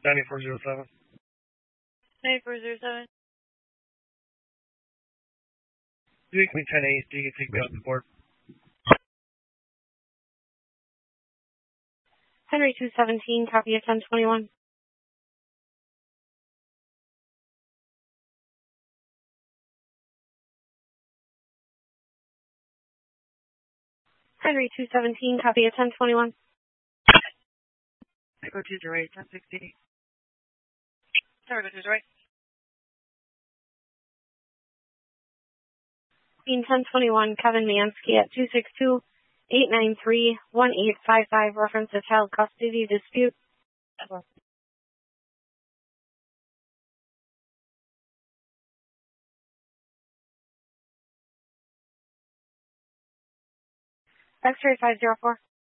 9407. 9407. Between 10 East, you can take me off the board. Henry 217, copy of 1021. Henry 217, copy of 1021. Echo 2 to right, 1060. Tower go 2 to right. Bean 1021, Kevin Mansky at 262-893-1855, reference to child custody dispute. X-ray 504.